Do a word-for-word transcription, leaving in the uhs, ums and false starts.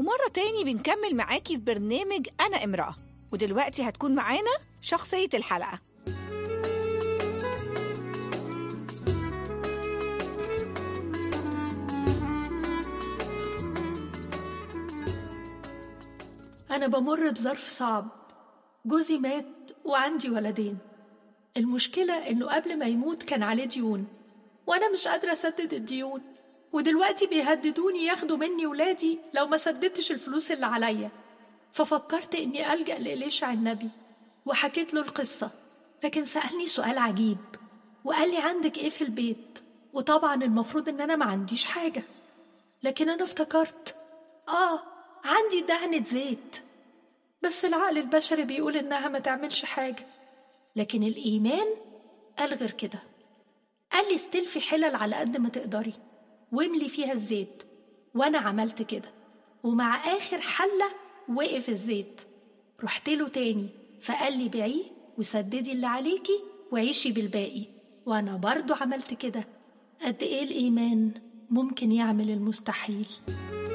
ومرة تاني بنكمل معاكي في برنامج أنا امرأة، ودلوقتي هتكون معانا شخصية الحلقة. أنا بمر بظرف صعب. جوزي مات وعندي ولدين. المشكلة إنه قبل ما يموت كان عليه ديون، وأنا مش قادرة أسدد الديون، ودلوقتي بيهددوني ياخدوا مني ولادي لو ما سددتش الفلوس اللي عليا. ففكرت إني ألجأ لإليشع النبي وحكيت له القصة، لكن سألني سؤال عجيب وقال لي عندك إيه في البيت؟ وطبعا المفروض إن أنا ما عنديش حاجة، لكن أنا افتكرت آه عندي دهنة زيت، بس العقل البشري بيقول إنها ما تعملش حاجة، لكن الإيمان قال غير كده. قال لي استلفي حلل على قد ما تقدري واملي فيها الزيت، وأنا عملت كده، ومع آخر حلة وقف الزيت. رحت له تاني فقال لي بيعيه وسددي اللي عليكي وعيشي بالباقي، وأنا برضو عملت كده. قد إيه الإيمان ممكن يعمل المستحيل.